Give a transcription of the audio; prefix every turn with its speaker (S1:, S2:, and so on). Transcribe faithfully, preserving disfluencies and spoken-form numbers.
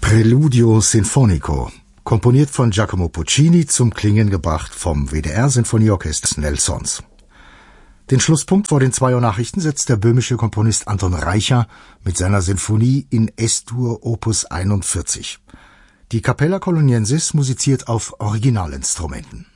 S1: Preludio Sinfonico, komponiert von Giacomo Puccini, zum Klingen gebracht vom W D R-Sinfonieorchester Nelsons. Den Schlusspunkt vor den zwei Uhr Nachrichten setzt der böhmische Komponist Anton Reicha mit seiner Sinfonie in S-Dur Opus einundvierzig. Die Capella Coloniensis musiziert auf Originalinstrumenten.